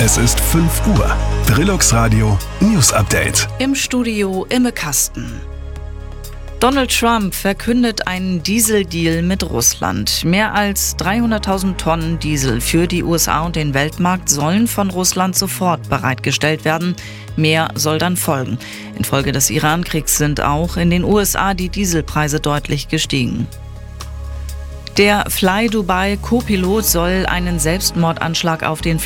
Es ist 5 Uhr. Trilux Radio News Update. Im Studio Imme Kasten. Donald Trump verkündet einen Dieseldeal mit Russland. Mehr als 300.000 Tonnen Diesel für die USA und den Weltmarkt sollen von Russland sofort bereitgestellt werden. Mehr soll dann folgen. Infolge des Iran-Kriegs sind auch in den USA die Dieselpreise deutlich gestiegen. Der Fly Dubai Co-Pilot soll einen Selbstmordanschlag auf den